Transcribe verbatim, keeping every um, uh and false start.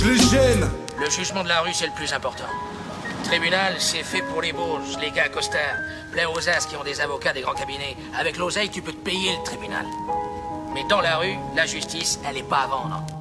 Je les gêne. Le jugement de la rue, c'est le plus important. Tribunal, c'est fait pour les bourges, les gars costards, plein aux as qui ont des avocats des grands cabinets. Avec l'oseille, tu peux te payer le tribunal. Mais dans la rue, la justice, elle est pas à vendre.